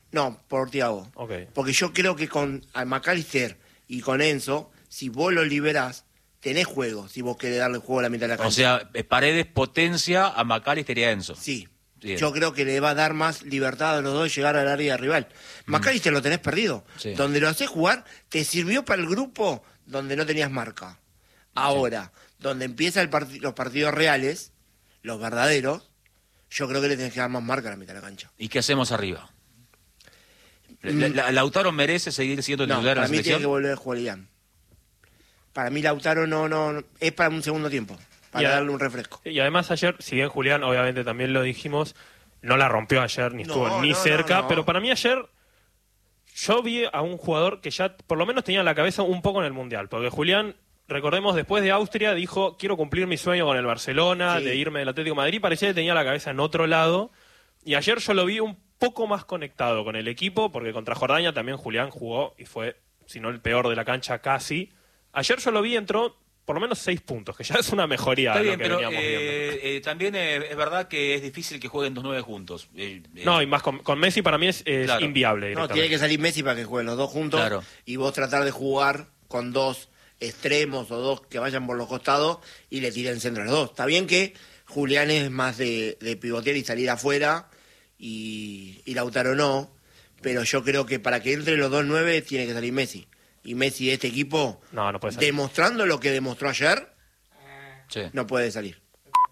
No, por Thiago. Okay. Porque yo creo que con McAllister y con Enzo, si vos lo liberás, tenés juego, si vos querés darle juego a la mitad de la cancha. O sea, Paredes potencia a McAllister y a Enzo. Sí. Bien. Yo creo que le va a dar más libertad a los dos de llegar al área rival. McAllister lo tenés perdido. Sí. Donde lo hacés jugar, te sirvió para el grupo donde no tenías marca. Ahora, donde empiezan los partidos reales, los verdaderos, yo creo que le tenés que dar más marca a la mitad de la cancha. ¿Y qué hacemos arriba? ¿Lautaro merece seguir siendo No, titular en para la mí tiene selección? que volver Julián. Para mí Lautaro no es para un segundo tiempo, para darle un refresco. Y además ayer, si bien Julián, obviamente también lo dijimos, no la rompió ayer, ni estuvo ni cerca, pero para mí ayer yo vi a un jugador que ya por lo menos tenía la cabeza un poco en el Mundial, porque Julián, recordemos, después de Austria dijo, quiero cumplir mi sueño con el Barcelona, de irme del Atlético de Madrid, parecía que tenía la cabeza en otro lado, y ayer yo lo vi un poco más conectado con el equipo, porque contra Jordania también Julián jugó y fue, si no el peor de la cancha casi. Ayer yo lo vi, entró por lo menos 6 puntos, que ya es una mejoría Está de bien, lo que pero veníamos viendo. también es verdad que es difícil que jueguen los 9 juntos. No, y más con Messi para mí es Claro. inviable. No, tiene que salir Messi para que jueguen los dos juntos, Claro. y vos tratar de jugar con dos extremos o dos que vayan por los costados y le tiren centro a los dos. Está bien que Julián es más de pivotear y salir afuera y Lautaro no, pero yo creo que para que entre los dos 9 tiene que salir Messi. Y Messi de este equipo, No puede salir. demostrando lo que demostró ayer, Sí. no puede salir.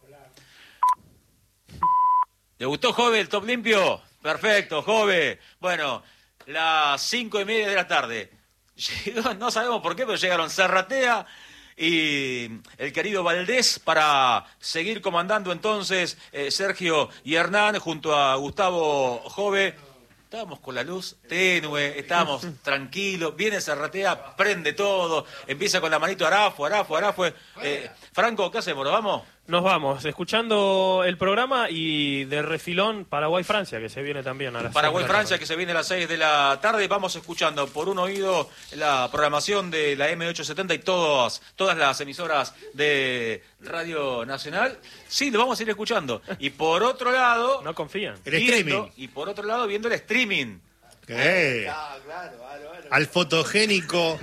¿Le gustó, Jove, el top limpio? Perfecto, Jove. Bueno, las 5:30 de la tarde. No sabemos por qué, pero llegaron Serratea y el querido Valdés para seguir comandando entonces Sergio y Hernán junto a Gustavo Jove. Estábamos con la luz tenue, estábamos tranquilos, viene Serratea, prende todo, empieza con la manito Arafo. Franco, ¿qué hacemos? ¿Nos vamos? Nos vamos, escuchando el programa y de refilón Paraguay-Francia, que se viene también a las 6 de la Paraguay-Francia, tarde. que se viene a las 6 de la tarde. Vamos escuchando por un oído la programación de la M870 y todas las emisoras de Radio Nacional. Sí, lo vamos a ir escuchando. Y por otro lado... No confían. El streaming. Y por otro lado, viendo el streaming. ¿Qué? Al fotogénico.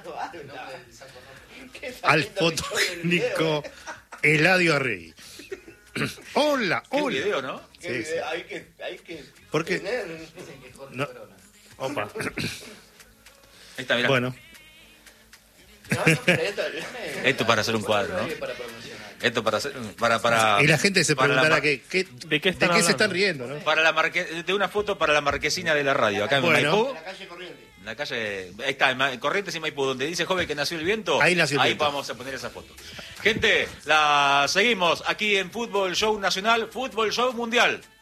Al fotogénico Eladio Arregui. Hola, Qué hola. video, ¿no? Sí, sí. Hay que ¿Por qué? No. Opa. Ahí está, mirá. Bueno, Esto para hacer un cuadro, ¿no? Esto para hacer... Para y la gente se para la preguntará mar- ¿De qué están se hablando? están riendo, ¿no? Para de una foto para la marquesina de la radio, acá en Bueno. Maipú. la calle Corriente. En la calle, ahí está, en Corrientes y Maipú, donde dice Joven que nació el viento. Ahí nació el viento. Vamos a poner esa foto. Gente, la seguimos aquí en Fútbol Show Nacional, Fútbol Show Mundial.